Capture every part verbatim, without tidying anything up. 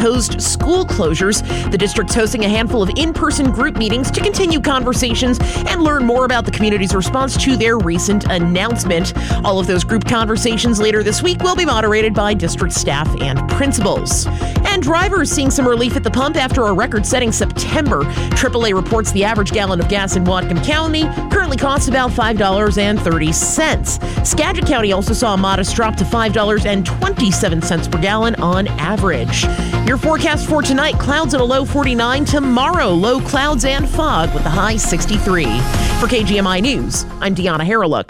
proposed school closures. The district's hosting a handful of in-person group meetings to continue conversations and learn more about the community's response to their recent announcement. All of those group conversations later this week will be moderated by district staff and principals. And drivers seeing some relief at the pump after a record-setting September. triple A reports the average gallon of gas in Whatcom County currently costs about five dollars and thirty cents. Skagit County also saw a modest drop to five dollars and twenty-seven cents per gallon on average. Your forecast for tonight, clouds at a low forty-nine. Tomorrow, low clouds and fog with a high sixty-three. For K G M I News, I'm Deanna Harreluk.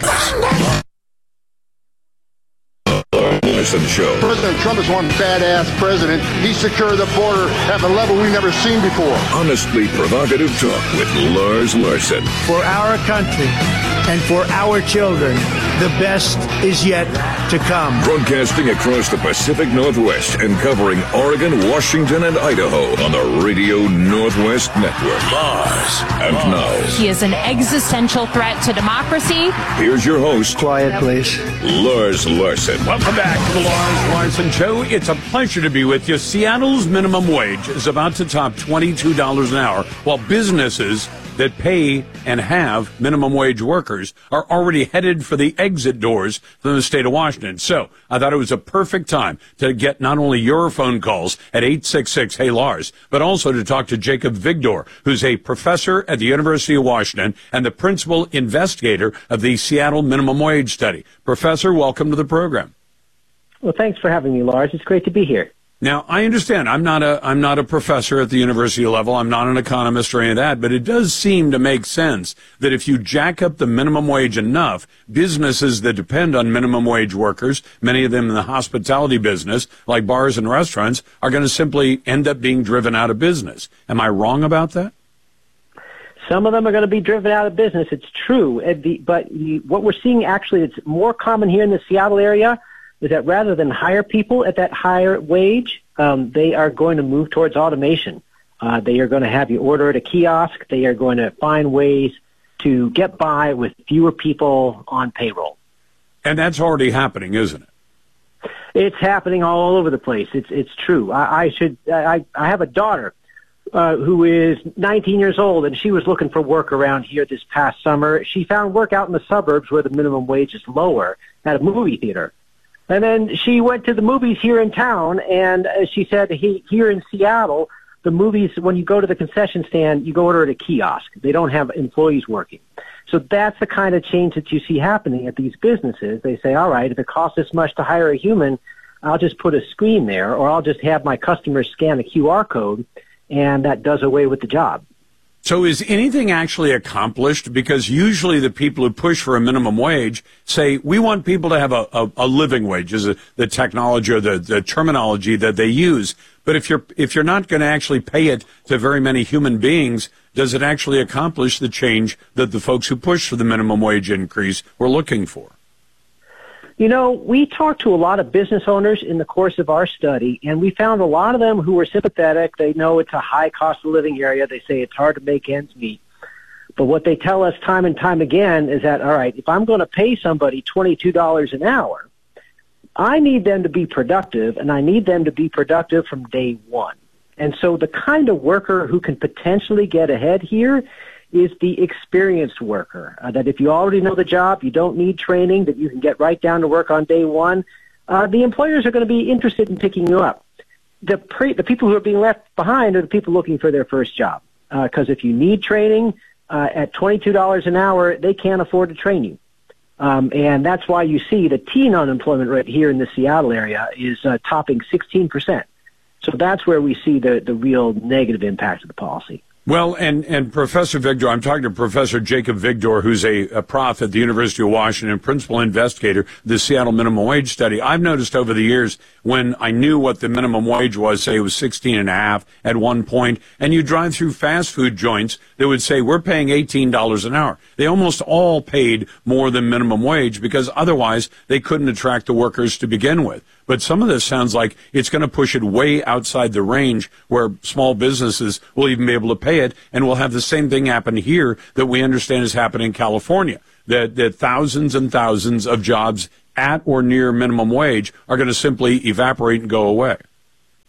Show. President Trump is one badass president. He secured the border at a level we've never seen before. Honestly provocative talk with Lars Larson. For our country and for our children, the best is yet to come. Broadcasting across the Pacific Northwest and covering Oregon, Washington, and Idaho on the Radio Northwest Network. Lars. And now. He is an existential threat to democracy. Here's your host. Quiet, please. Lars Larson. Welcome back to the Lars Larson Show. It's a pleasure to be with you. Seattle's minimum wage is about to top twenty-two dollars an hour, while businesses that pay and have minimum wage workers are already headed for the exit doors from the state of Washington. So I thought it was a perfect time to get not only your phone calls at eight six six, hey Lars, but also to talk to Jacob Vigdor, who's a professor at the University of Washington and the principal investigator of the Seattle minimum wage study. Professor, welcome to the program. Well, thanks for having me, Lars. It's great to be here. Now, I understand I'm not a I'm not a professor at the university level. I'm not an economist or any of that, but it does seem to make sense that if you jack up the minimum wage enough, businesses that depend on minimum wage workers, many of them in the hospitality business, like bars and restaurants, are going to simply end up being driven out of business. Am I wrong about that? Some of them are going to be driven out of business. It's true. But what we're seeing actually, it's more common here in the Seattle area, is that rather than hire people at that higher wage, um, they are going to move towards automation. Uh, they are going to have you order at a kiosk. They are going to find ways to get by with fewer people on payroll. And that's already happening, isn't it? It's happening all over the place. It's it's true. I, I should. I, I have a daughter uh, who is nineteen years old, and she was looking for work around here this past summer. She found work out in the suburbs where the minimum wage is lower at a movie theater. And then she went to the movies here in town, and as she said, he, here in Seattle, the movies, when you go to the concession stand, you go order at a kiosk. They don't have employees working. So that's the kind of change that you see happening at these businesses. They say, all right, if it costs this much to hire a human, I'll just put a screen there, or I'll just have my customers scan a Q R code, and that does away with the job. So is anything actually accomplished? Because usually the people who push for a minimum wage say, we want people to have a, a, a living wage, is a, the technology or the, the terminology that they use. But if you're if you're not going to actually pay it to very many human beings, does it actually accomplish the change that the folks who push for the minimum wage increase were looking for? You know, we talked to a lot of business owners in the course of our study, and we found a lot of them who were sympathetic. They know it's a high cost of living area. They say it's hard to make ends meet. But what they tell us time and time again is that, all right, if I'm going to pay somebody twenty-two dollars an hour, I need them to be productive, and I need them to be productive from day one. And so the kind of worker who can potentially get ahead here is the experienced worker, uh, that if you already know the job, you don't need training, that you can get right down to work on day one. Uh, the employers are going to be interested in picking you up. The, pre- the people who are being left behind are the people looking for their first job, because uh, if you need training uh, at twenty-two dollars an hour, they can't afford to train you. Um, and that's why you see the teen unemployment rate here in the Seattle area is uh, topping sixteen percent. So that's where we see the, the real negative impact of the policy. Well, and, and Professor Vigdor, I'm talking to Professor Jacob Vigdor, who's a, a prof at the University of Washington, principal investigator of the Seattle minimum wage study. I've noticed over the years when I knew what the minimum wage was, say it was sixteen and a half at one point, and you drive through fast food joints that would say, we're paying eighteen dollars an hour. They almost all paid more than minimum wage because otherwise they couldn't attract the workers to begin with. But some of this sounds like it's going to push it way outside the range where small businesses will even be able to pay it, and we'll have the same thing happen here that we understand is happening in California, that, that thousands and thousands of jobs at or near minimum wage are going to simply evaporate and go away.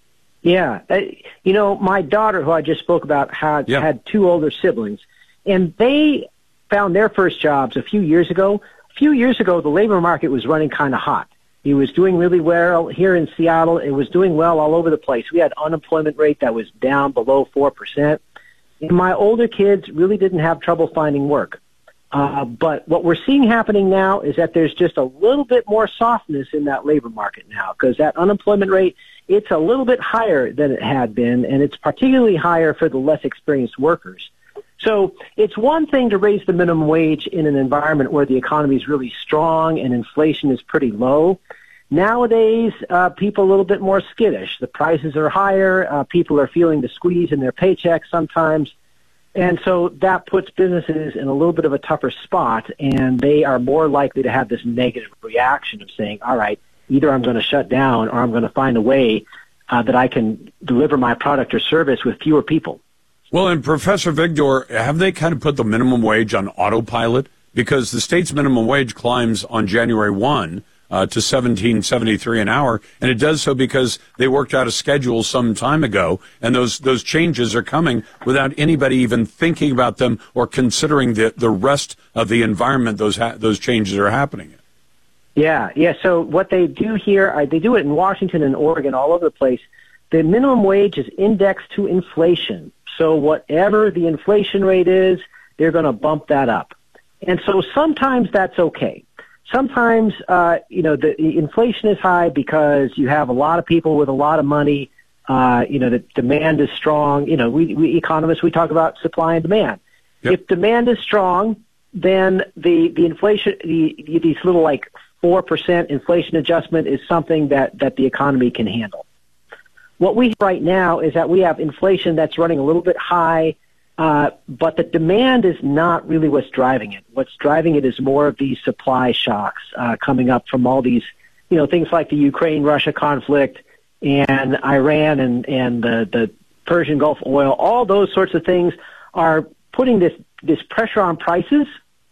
Yeah. Uh, you know, my daughter, who I just spoke about, had, yeah. had two older siblings, and they found their first jobs a few years ago. A few years ago, the labor market was running kind of hot. It was doing really well here in Seattle. It was doing well all over the place. We had unemployment rate that was down below four percent. And my older kids really didn't have trouble finding work. Uh, but what we're seeing happening now is that there's just a little bit more softness in that labor market now, because that unemployment rate, it's a little bit higher than it had been, and it's particularly higher for the less experienced workers. So it's one thing to raise the minimum wage in an environment where the economy is really strong and inflation is pretty low. Nowadays, uh, people are a little bit more skittish. The prices are higher. Uh, people are feeling the squeeze in their paychecks sometimes. And so that puts businesses in a little bit of a tougher spot, and they are more likely to have this negative reaction of saying, all right, either I'm going to shut down or I'm going to find a way uh, that I can deliver my product or service with fewer people. Well, and Professor Vigdor, have they kind of put the minimum wage on autopilot? Because the state's minimum wage climbs on January first uh, to seventeen seventy-three an hour, and it does so because they worked out a schedule some time ago, and those those changes are coming without anybody even thinking about them or considering the, the rest of the environment those ha- those changes are happening in. Yeah, yeah. So what they do here, uh, they do it in Washington and Oregon, all over the place. The minimum wage is indexed to inflation. So whatever the inflation rate is, they're going to bump that up. And so sometimes that's okay. Sometimes, uh, you know, the, the inflation is high because you have a lot of people with a lot of money. Uh, you know, the demand is strong. You know, we, we economists, we talk about supply and demand. Yep. If demand is strong, then the, the inflation, the, these little like four percent inflation adjustment is something that, that the economy can handle. What we have right now is that we have inflation that's running a little bit high, uh, but the demand is not really what's driving it. What's driving it is more of these supply shocks uh, coming up from all these, you know, things like the Ukraine-Russia conflict and Iran and, and the, the Persian Gulf oil. All those sorts of things are putting this, this pressure on prices,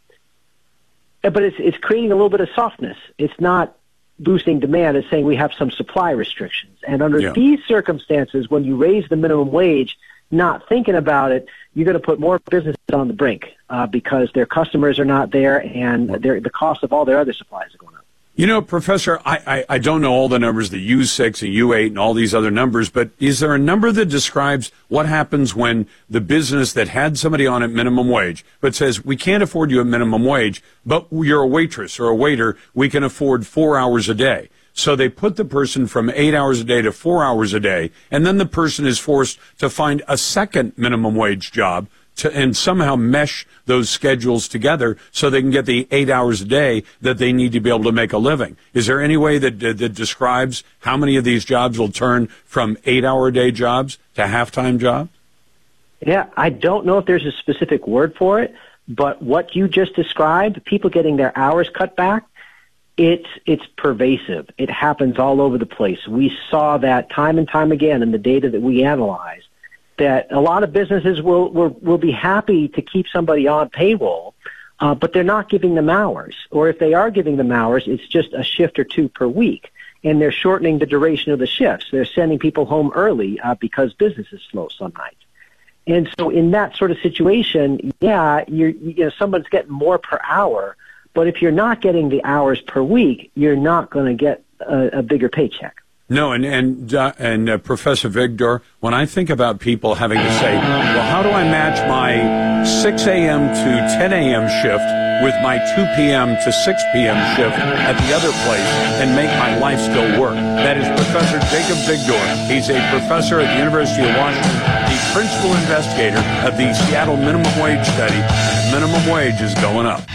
but it's, it's creating a little bit of softness. It's not boosting demand. It's saying we have some supply restrictions. And under yeah. these circumstances, when you raise the minimum wage, not thinking about it, you're going to put more businesses on the brink uh, because their customers are not there, and the cost of all their other supplies are going up. You know, Professor, I, I, I don't know all the numbers, the U six and U eight and all these other numbers, but is there a number that describes what happens when the business that had somebody on at minimum wage but says, we can't afford you at minimum wage, but you're a waitress or a waiter, we can afford four hours a day. So they put the person from eight hours a day to four hours a day, and then the person is forced to find a second minimum wage job to, and somehow mesh those schedules together so they can get the eight hours a day that they need to be able to make a living. Is there any way that, that, that describes how many of these jobs will turn from eight-hour-a-day jobs to half-time jobs? Yeah, I don't know if there's a specific word for it, but what you just described, people getting their hours cut back, it's it's pervasive. It happens all over the place. We saw that time and time again in the data that we analyzed, that a lot of businesses will, will, will be happy to keep somebody on payroll, uh, but they're not giving them hours. Or if they are giving them hours, it's just a shift or two per week. And they're shortening the duration of the shifts. They're sending people home early uh, because business is slow some nights. And so in that sort of situation, yeah, you're, you know, someone's getting more per hour, but if you're not getting the hours per week, you're not going to get a, a bigger paycheck. No, and and uh, and uh, Professor Vigdor, when I think about people having to say, well, how do I match my six a.m. to ten a.m. shift with my two p.m. to six p.m. shift at the other place and make my life still work? That is Professor Jacob Vigdor. He's a professor at the University of Washington, the principal investigator of the Seattle minimum wage study. And minimum wage is going up.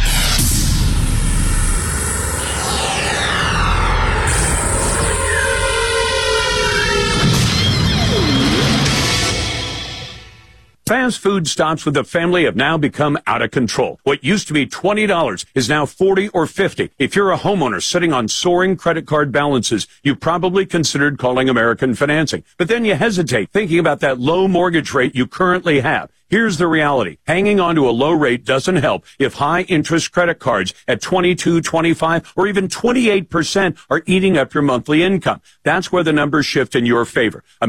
Fast food stops with a family have now become out of control. What used to be twenty dollars is now forty dollars or fifty dollars. If you're a homeowner sitting on soaring credit card balances, you probably considered calling American Financing. But then you hesitate, thinking about that low mortgage rate you currently have. Here's the reality. Hanging on to a low rate doesn't help if high-interest credit cards at twenty-two, twenty-five, or even twenty-eight percent are eating up your monthly income. That's where the numbers shift in your favor.